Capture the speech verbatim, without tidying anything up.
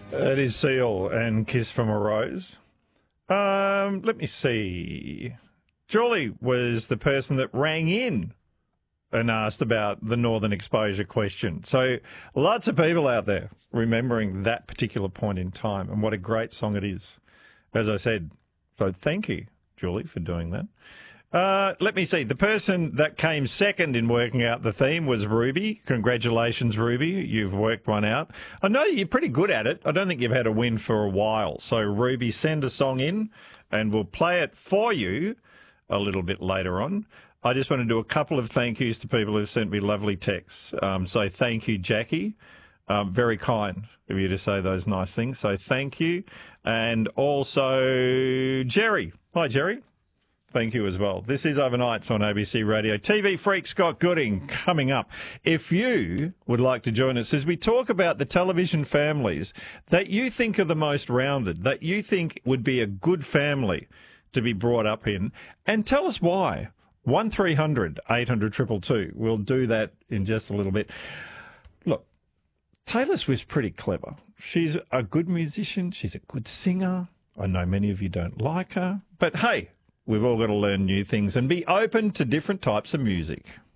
It is Seal and Kiss from a Rose. Um, let me see. Julie was the person that rang in and asked about the Northern Exposure question. So lots of people out there remembering that particular point in time and what a great song it is. As I said, so thank you, Julie, for doing that. Uh, let me see. The person that came second in working out the theme was Ruby. Congratulations, Ruby. You've worked one out. I know you're pretty good at it. I don't think you've had a win for a while. So, Ruby, send a song in and we'll play it for you a little bit later on. I just want to do a couple of thank yous to people who've sent me lovely texts. Um, so, thank you, Jackie. Um, very kind of you to say those nice things. So, thank you. And also, Jerry. Hi, Jerry. Thank you as well. This is Overnights on A B C Radio. T V freak Scott Gooding coming up. If you would like to join us as we talk about the television families that you think are the most rounded, that you think would be a good family to be brought up in, and tell us why. one three hundred eight hundred two two two. We'll do that in just a little bit. Look, Taylor Swift's pretty clever. She's a good musician. She's a good singer. I know many of you don't like her. But hey, we've all got to learn new things and be open to different types of music.